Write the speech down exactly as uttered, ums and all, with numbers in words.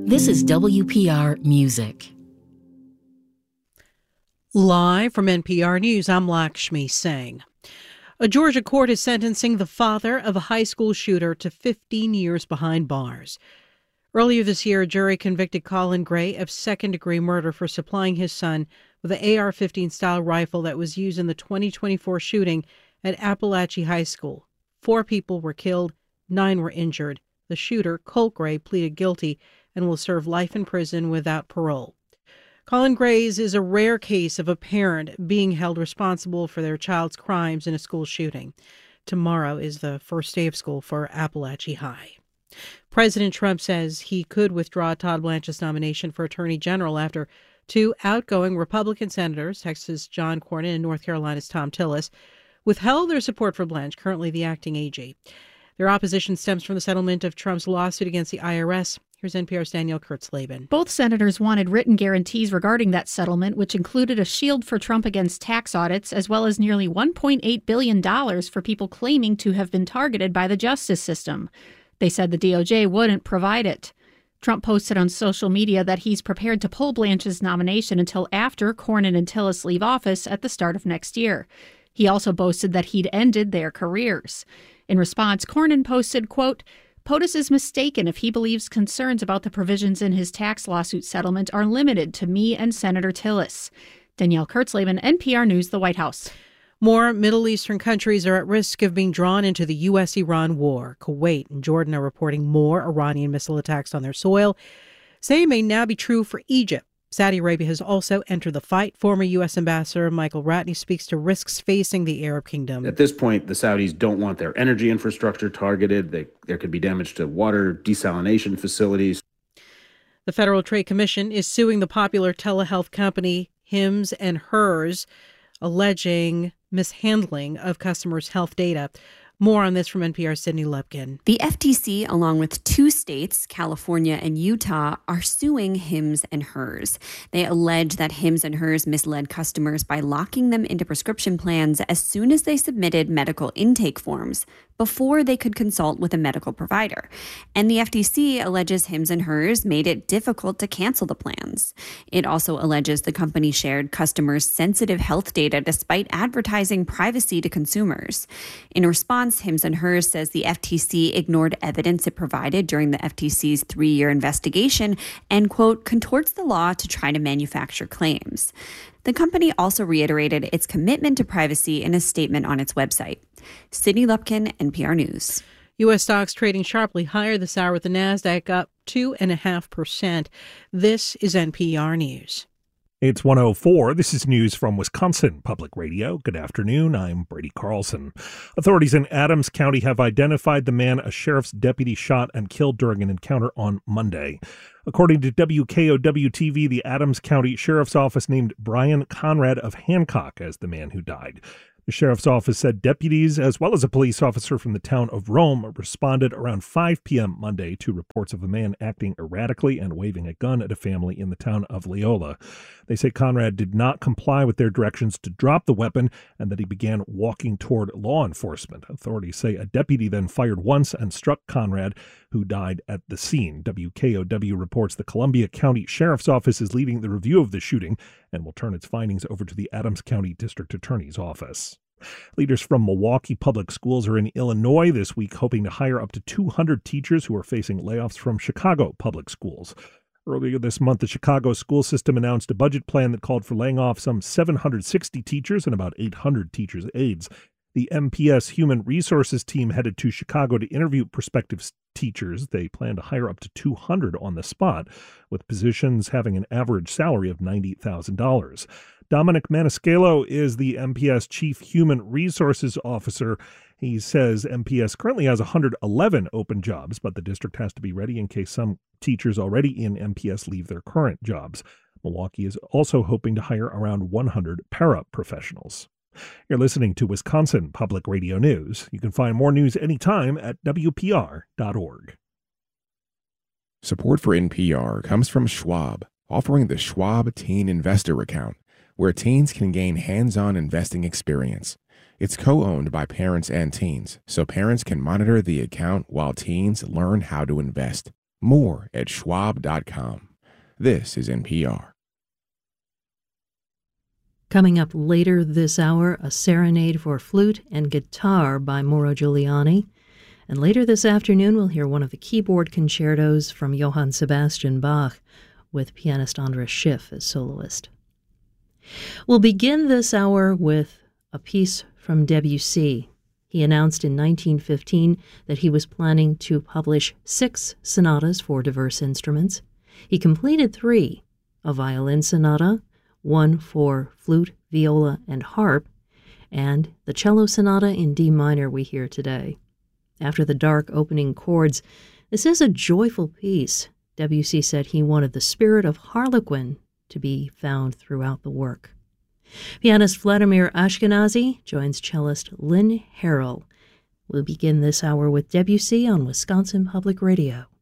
This is W P R Music. Live from N P R News, I'm Lakshmi Singh. A Georgia court is sentencing the father of a high school shooter to fifteen years behind bars. Earlier this year, a jury convicted Colin Gray of second-degree murder for supplying his son with an A R fifteen style rifle that was used in the twenty twenty-four shooting at Appalachia High School. Four people were killed, nine were injured. The shooter, Colt Gray, pleaded guilty and will serve life in prison without parole. Colin Gray's is a rare case of a parent being held responsible for their child's crimes in a school shooting. Tomorrow is the first day of school for Appalachia High. President Trump says he could withdraw Todd Blanche's nomination for Attorney General after two outgoing Republican senators, Texas' John Cornyn and North Carolina's Thom Tillis, withheld their support for Blanche, currently the acting A G. Their opposition stems from the settlement of Trump's lawsuit against the I R S. Here's N P R's Danielle Kurtzleben. Both senators wanted written guarantees regarding that settlement, which included a shield for Trump against tax audits, as well as nearly one point eight billion dollars for people claiming to have been targeted by the justice system. They said the D O J wouldn't provide it. Trump posted on social media that he's prepared to pull Blanche's nomination until after Cornyn and Tillis leave office at the start of next year. He also boasted that he'd ended their careers. In response, Cornyn posted, quote, POTUS is mistaken if he believes concerns about the provisions in his tax lawsuit settlement are limited to me and Senator Tillis. Danielle Kurtzleben, N P R News, the White House. More Middle Eastern countries are at risk of being drawn into the U S Iran war. Kuwait and Jordan are reporting more Iranian missile attacks on their soil. Same may now be true for Egypt. Saudi Arabia has also entered the fight. Former U S Ambassador Michael Ratney speaks to risks facing the Arab kingdom. At this point, the Saudis don't want their energy infrastructure targeted. They, there could be damage to water desalination facilities. The Federal Trade Commission is suing the popular telehealth company Hims and Hers, alleging mishandling of customers' health data. More on this from N P R's Sydney Lupkin. The F T C, along with two states, California and Utah, are suing Hims and Hers. They allege that Hims and Hers misled customers by locking them into prescription plans as soon as they submitted medical intake forms before they could consult with a medical provider. And the F T C alleges Hims and Hers made it difficult to cancel the plans. It also alleges the company shared customers' sensitive health data despite advertising privacy to consumers. In response, Hims and Hers says the F T C ignored evidence it provided during the F T C's three-year investigation and, quote, contorts the law to try to manufacture claims. The company also reiterated its commitment to privacy in a statement on its website. Sydney Lupkin, N P R News. U S stocks trading sharply higher this hour with the NASDAQ up two point five percent. This is N P R News. It's one oh four. This is news from Wisconsin Public Radio. Good afternoon. I'm Brady Carlson. Authorities in Adams County have identified the man a sheriff's deputy shot and killed during an encounter on Monday. According to W K O W T V, the Adams County Sheriff's Office named Brian Conrad of Hancock as the man who died. The sheriff's office said deputies, as well as a police officer from the town of Rome, responded around five p.m. Monday to reports of a man acting erratically and waving a gun at a family in the town of Leola. They say Conrad did not comply with their directions to drop the weapon and that he began walking toward law enforcement. Authorities say a deputy then fired once and struck Conrad, who died at the scene. W K O W reports the Columbia County Sheriff's Office is leading the review of the shooting and will turn its findings over to the Adams County District Attorney's Office. Leaders from Milwaukee Public Schools are in Illinois this week hoping to hire up to two hundred teachers who are facing layoffs from Chicago Public Schools. Earlier this month, the Chicago school system announced a budget plan that called for laying off some seven hundred sixty teachers and about eight hundred teachers' aides. The M P S Human Resources team headed to Chicago to interview prospective teachers. They plan to hire up to two hundred on the spot, with positions having an average salary of ninety thousand dollars. Dominic Maniscalco is the M P S Chief Human Resources Officer. He says M P S currently has one hundred eleven open jobs, but the district has to be ready in case some teachers already in M P S leave their current jobs. Milwaukee is also hoping to hire around one hundred paraprofessionals. You're listening to Wisconsin Public Radio News. You can find more news anytime at W P R dot org. Support for N P R comes from Schwab, offering the Schwab Teen Investor Account, where teens can gain hands-on investing experience. It's co-owned by parents and teens, so parents can monitor the account while teens learn how to invest. More at schwab dot com. This is N P R. Coming up later this hour, a serenade for flute and guitar by Mauro Giuliani. And later this afternoon, we'll hear one of the keyboard concertos from Johann Sebastian Bach with pianist Andras Schiff as soloist. We'll begin this hour with a piece from Debussy. He announced in nineteen fifteen that he was planning to publish six sonatas for diverse instruments. He completed three, a violin sonata, one for flute, viola, and harp, and the cello sonata in D minor we hear today. After the dark opening chords, this is a joyful piece. Debussy said he wanted the spirit of Harlequin to be found throughout the work. Pianist Vladimir Ashkenazy joins cellist Lynn Harrell. We'll begin this hour with Debussy on Wisconsin Public Radio.